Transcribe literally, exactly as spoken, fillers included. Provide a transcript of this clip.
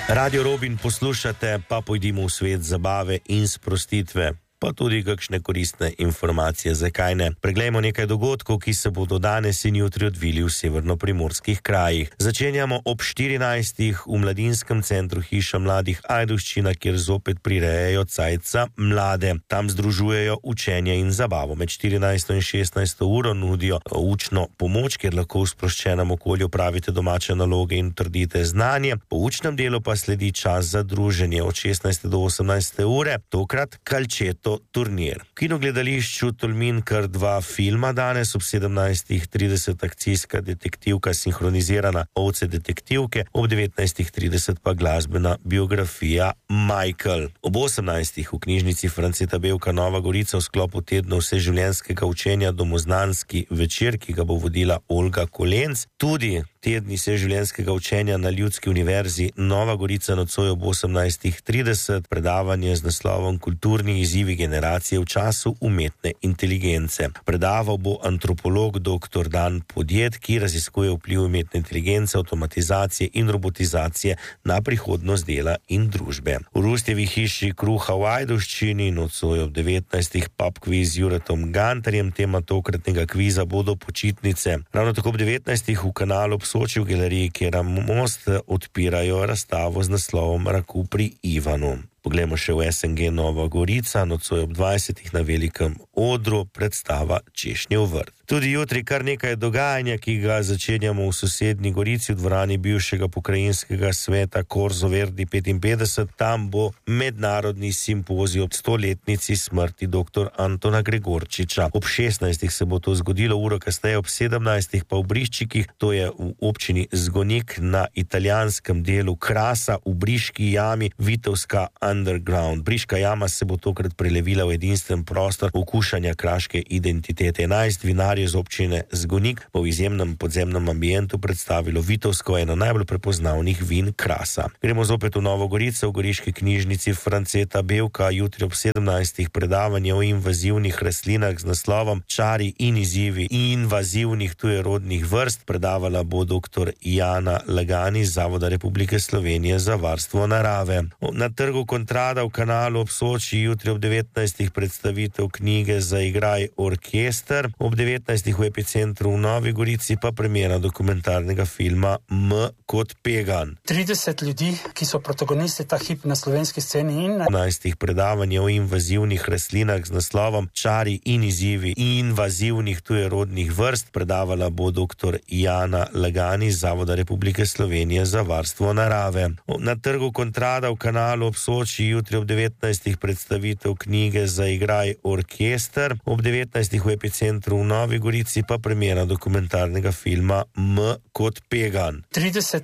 Radio Robin poslušate, pa pojdimo v svet zabave in sprostitve, pa tudi kakšne koristne informacije, zakaj ne. Preglejmo nekaj dogodkov, ki se bodo danes in jutri odvili v severnoprimorskih krajih. Začenjamo ob štirinajstih v mladinskem centru Hiša mladih Ajdovščina, kjer zopet prirejajo cajtca mlade. Tam združujejo učenje in zabavo. Med štirinajsto in šestnajsto uro nudijo učno pomoč, kjer lahko v sproščenem okolju pravite domače naloge in trdite znanje. Po učnem delu pa sledi čas za druženje od šestnajste do osemnajste ure, tokrat Kalčeto turnir. V kinogledališču Tolmin kar dva filma danes, ob sedemnajstih trideset akcijska detektivka sinhronizirana Ovce detektivke, ob devetnajstih trideset pa glasbena biografija Michael. Ob osemnajstih v knjižnici Franceta Bevka Nova Gorica v sklopu tedna vseživljenjskega učenja domoznanski večer, ki ga bo vodila Olga Kolenc. Tudi tedni vseživljenjskega učenja na Ljudski univerzi Nova Gorica nocoj ob osemnajstih trideset, predavanje z naslovom Kulturni izzivi generacije v času umetne inteligence. Predaval bo antropolog doktor Dan Podjed, ki raziskuje vpliv umetne inteligence, avtomatizacije in robotizacije na prihodnost dela in družbe. V Rustjevi hiši Kruha v Ajdovščini nocoj ob devetnajstih pub kviz z Juretom Gantarjem. Tema tokratnega kviza bodo počitnice. Ravno tako ob devetnajstih v Kanalu ob Soči v galeriji Kerammost odpirajo razstavo z naslovom Raku pri Ivanu. Poglejmo še v S N G Nova Gorica, nocoj ob dvajsetih na velikem odru predstava Češnjev vrt. Tudi jutri kar nekaj dogajanja, ki ga začenjamo v sosednji Gorici v dvorani bivšega pokrajinskega sveta Korzo Verdi petinpetdeset. Tam bo mednarodni simpozij ob stoletnici smrti doktor Antona Gregorčiča. Ob šestnajstih se bo to zgodilo, uro kasneje ob sedemnajstih pa v Briščikih, to je v občini Zgonik na italijanskem delu Krasa v Briški jami Vitovska Underground. Briška jama se bo tokrat prelevila v edinstven prostor okušanja kraške identitete. enajst vinarjev iz občine Zgonik bo v izjemnem podzemnem ambientu predstavilo Vitovsko, eno najbolj prepoznavnih vin Krasa. Gremo zopet v Novo Gorico, v goriški knjižnici Franceta Bevka, jutri ob sedemnajstih predavanje o invazivnih rastlinah z naslovom Čari in izzivi invazivnih tujerodnih vrst. Predavala bo doktor Jana Lagani iz Zavoda Republike Slovenije za varstvo narave. Na trgu Kontrada v Kanalu ob Soči jutri ob devetnajstih predstavitev knjige Zaigraj orkester, ob devetnajstih v Epicentru v Novi Gorici pa premiera dokumentarnega filma M kot Pegan. trideset ljudi, ki so protagonisti ta hip na slovenski sceni in na enajstih predavanje o invazivnih rastlinah z naslovom Čari in izzivi invazivnih tujerodnih vrst. Predavala bo doktor Jana Lagani iz Zavoda Republike Slovenije za varstvo narave. Na trgu Kontrada v Kanalu ob Soči jutri ob devetnajstih predstavitev knjige Zaigraj orkester, ob devetnajstih v Epicentru v Novi Gorici pa premiera dokumentarnega filma M kot Pegan. trideset